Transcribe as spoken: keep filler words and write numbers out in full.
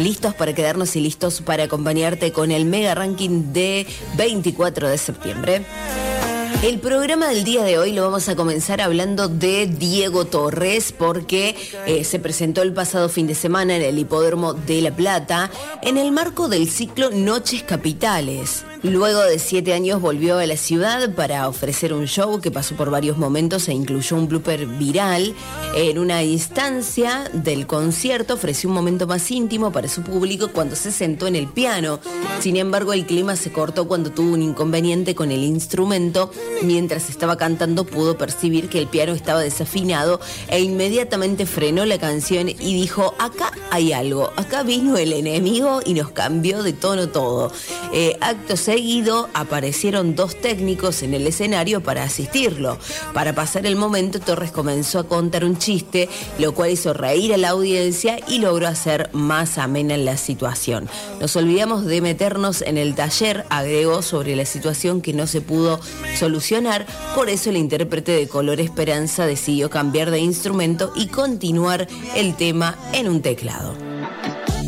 listos para quedarnos y listos para acompañarte con el mega ranking de veinticuatro de septiembre. El programa del día de hoy lo vamos a comenzar hablando de Diego Torres porque eh, se presentó el pasado fin de semana en el Hipódromo de La Plata en el marco del ciclo Noches Capitales. Luego de siete años volvió a la ciudad para ofrecer un show que pasó por varios momentos e incluyó un blooper viral. En una instancia del concierto ofreció un momento más íntimo para su público cuando se sentó en el piano. Sin embargo, el clima se cortó cuando tuvo un inconveniente con el instrumento. Mientras estaba cantando pudo percibir que el piano estaba desafinado e inmediatamente frenó la canción y dijo: acá hay algo, acá vino el enemigo y nos cambió de tono todo. Eh, acto seguido aparecieron dos técnicos en el escenario para asistirlo. Para pasar el momento, Torres comenzó a contar un chiste, lo cual hizo reír a la audiencia y logró hacer más amena la situación. Nos olvidamos de meternos en el taller, agregó, sobre la situación que no se pudo solucionar. Por eso el intérprete de Color Esperanza decidió cambiar de instrumento y continuar el tema en un teclado.